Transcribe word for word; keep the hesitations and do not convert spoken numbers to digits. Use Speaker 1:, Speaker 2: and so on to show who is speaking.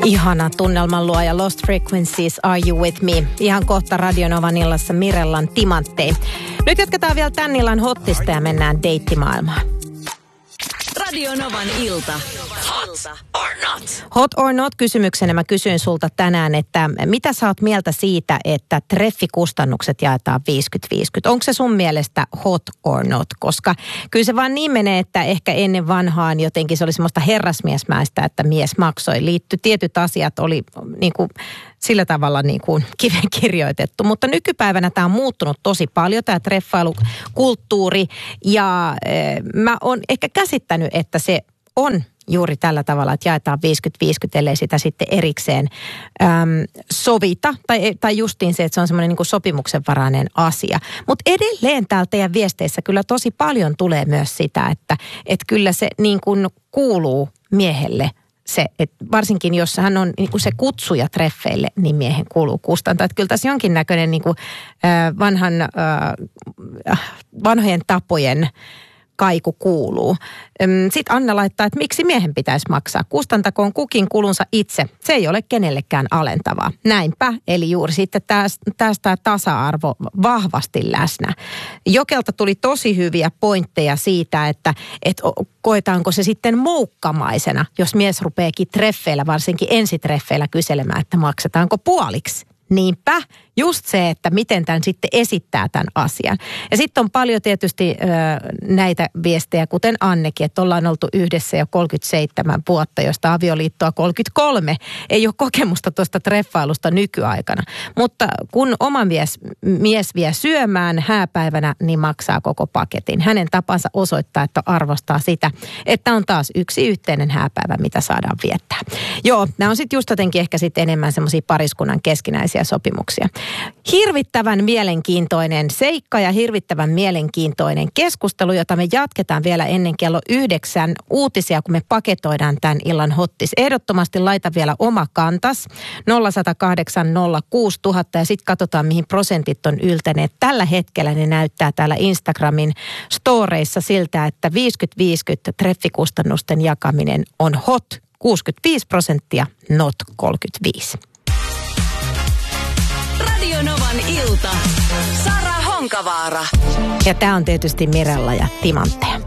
Speaker 1: Ihana tunnelman luoja Lost Frequencies, Are You With Me? Ihan kohta Radio Novan illassa Mirellan timanttein. Nyt jatketaan vielä tän illan hottista ja mennään deittimaailmaan.
Speaker 2: Radio Novan ilta. Hot or not?
Speaker 1: Hot or not -kysymyksenä mä kysyin sulta tänään, että mitä sä oot mieltä siitä, että treffikustannukset jaetaan viisikymmentä viisikymmentä? Onko se sun mielestä hot or not? Koska kyllä se vaan niin menee, että ehkä ennen vanhaan jotenkin se oli semmoista herrasmiesmäistä, että mies maksoi. Liitty tietyt asiat oli niin kuin sillä tavalla niin kuin kiveen kirjoitettu. Mutta nykypäivänä tämä on muuttunut tosi paljon, tämä treffailukulttuuri. Ja äh, mä oon ehkä käsittänyt, että se on juuri tällä tavalla, että jaetaan viisikymmentä viisikymmentä, ellei sitä sitten erikseen äm, sovita. Tai, tai justiin se, että se on semmoinen niin kuin sopimuksenvarainen asia. Mutta edelleen täällä teidän viesteissä kyllä tosi paljon tulee myös sitä, että, että kyllä se niin kuin kuuluu miehelle. Se, että varsinkin jos hän on niin kuin se kutsuja treffeille, niin miehen kuuluu kustantaa. Että kyllä tässä jonkinnäköinen niin kuin, äh, vanhan, äh, vanhojen tapojen kaiku kuuluu. Sitten Anna laittaa, että miksi miehen pitäisi maksaa. Kustantakoon kukin kulunsa itse. Se ei ole kenellekään alentavaa. Näinpä, eli juuri sitten tästä tasa-arvo vahvasti läsnä. Jokelta tuli tosi hyviä pointteja siitä, että, että koetaanko se sitten moukkamaisena, jos mies rupeekin treffeillä, varsinkin ensitreffeillä kyselemään, että maksetaanko puoliksi. Niinpä, just se, että miten tämän sitten esittää tämän asian. Ja sitten on paljon tietysti ö, näitä viestejä, kuten Annekin, että ollaan oltu yhdessä jo kolmekymmentäseitsemän vuotta, josta avioliittoa kolmekymmentäkolme. Ei ole kokemusta tuosta treffailusta nykyaikana. Mutta kun oma mies, mies vie syömään hääpäivänä, niin maksaa koko paketin. Hänen tapansa osoittaa, että arvostaa sitä, että on taas yksi yhteinen hääpäivä, mitä saadaan viettää. Joo, nämä on sitten just jotenkin ehkä sitten enemmän semmoisia pariskunnan keskinäisiä sopimuksia. Hirvittävän mielenkiintoinen seikka ja hirvittävän mielenkiintoinen keskustelu, jota me jatketaan vielä ennen kello yhdeksän uutisia, kun me paketoidaan tämän illan hottis. Ehdottomasti laita vielä oma kantas nolla yksi nolla kahdeksan nolla kuusi nolla nolla nolla ja sitten katsotaan, mihin prosentit on yltäneet. Tällä hetkellä ne näyttää täällä Instagramin storeissa siltä, että viisikymmentä viisikymmentä treffikustannusten jakaminen on hot, kuusikymmentäviisi prosenttia, not kolmekymmentäviisi.
Speaker 2: Radio Novan ilta. Sara Honkavaara.
Speaker 1: Ja tämä on tietysti Mirella ja timantteja.